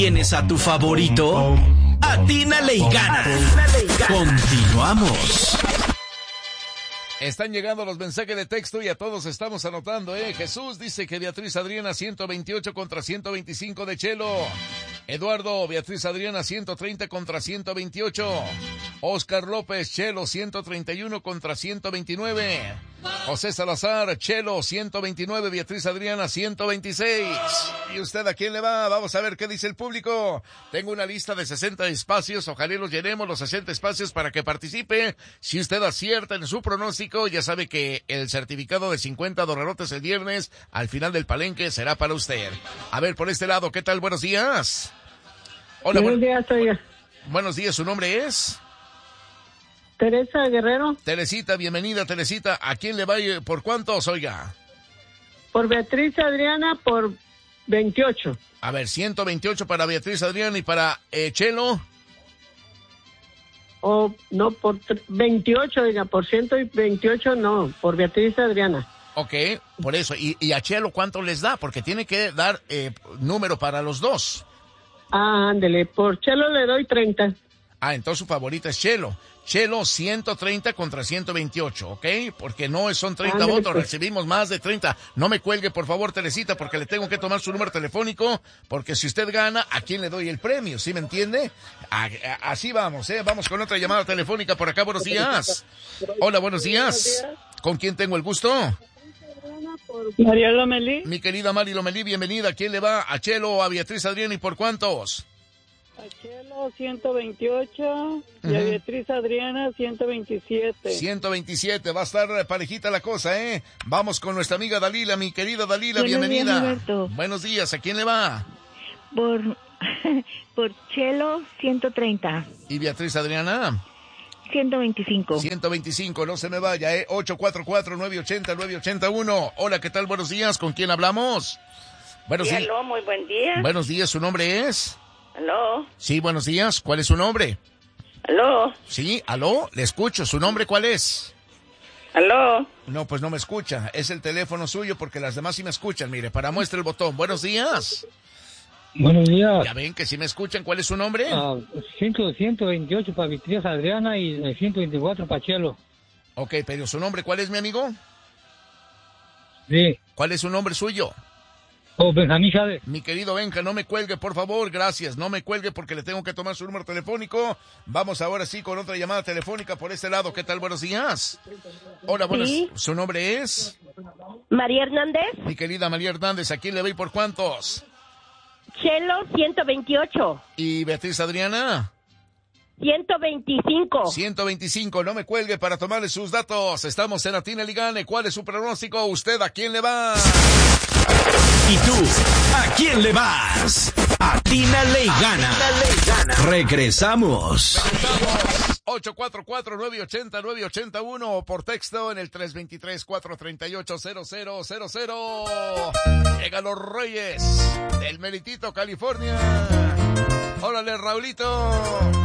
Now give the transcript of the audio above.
¿Tienes a tu favorito? Atínale y gana. Continuamos. Están llegando los mensajes de texto y a todos estamos anotando, Jesús dice que Beatriz Adriana 128 contra 125 de Chelo. Eduardo, Beatriz Adriana 130 contra 128. Oscar López, Chelo 131 contra 129. José Salazar, Chelo 129, Beatriz Adriana 126. ¿Y usted a quién le va? Vamos a ver qué dice el público. Tengo una lista de 60 espacios, ojalá los llenemos los 60 espacios para que participe. Si usted acierta en su pronóstico, ya sabe que el certificado de $50 el viernes al final del palenque será para usted. A ver, por este lado, ¿qué tal? Buenos días. Hola, buenos días, oiga. Buenos días, ¿su nombre es? Teresa Guerrero. Teresita, bienvenida, Teresita. ¿A quién le va y por cuántos, oiga? Por Beatriz Adriana, por 28. A ver, 128 para Beatriz Adriana y para Chelo. No, por 28, oiga, por 128 no, por Beatriz Adriana. Ok, por eso. ¿Y a Chelo cuánto les da? Porque tiene que dar número para los dos. Ándele, por Chelo le doy 30. Entonces su favorita es Chelo. Chelo 130 contra 128, ¿ok? Porque no son 30 votos, recibimos más de 30. No me cuelgue, por favor, Teresita, porque le tengo que tomar su número telefónico, porque si usted gana, ¿a quién le doy el premio? ¿Sí me entiende? Así vamos, Vamos con otra llamada telefónica por acá. Buenos días. Hola, buenos días. ¿Con quién tengo el gusto? María Lomelí. Mi querida Mari Lomelí, bienvenida. ¿A quién le va? ¿A Chelo o a Beatriz Adriana y por cuántos? A Chelo 128 y a Beatriz Adriana 127. 127, va a estar parejita la cosa, Vamos con nuestra amiga Dalila, mi querida Dalila, Buenos bienvenida. días, Alberto. Buenos días, ¿a quién le va? Por Chelo 130. ¿Y Beatriz Adriana? 125. 125, no se me vaya, 844-980-981. Hola, ¿qué tal? Buenos días, ¿con quién hablamos? Buenos días. Aló, muy buen día. Buenos días, ¿su nombre es? Aló. Sí, buenos días, ¿cuál es su nombre? Aló. Sí, aló, le escucho, ¿su nombre cuál es? Aló. No, pues no me escucha, es el teléfono suyo porque las demás sí me escuchan, mire, para muestra el botón. Buenos días. Buenos días. Ya ven que sí me escuchan, ¿cuál es su nombre? 128 para Beatriz Adriana y 124 para Chelo. Ok, pero ¿su nombre cuál es, mi amigo? Sí. ¿Cuál es su nombre suyo? Benjamín Chávez. Mi querido Benja, no me cuelgue, por favor, gracias. No me cuelgue porque le tengo que tomar su número telefónico. Vamos ahora sí con otra llamada telefónica por este lado. ¿Qué tal? Buenos días. Hola, buenos. Sí. ¿Su nombre es? María Hernández. Mi querida María Hernández, ¿a quién le voy por cuántos? Chelo 128. ¿Y Beatriz Adriana? 125. 125, no me cuelgue para tomarle sus datos. Estamos en Atínale y Gane. ¿Cuál es su pronóstico? ¿Usted a quién le va? ¿Y tú? ¿A quién le vas? Atínale y gana. Regresamos. 844-980-981 o por texto en el 323-438-0000. Llegan los Reyes del Meritito, California. Órale, Raulito.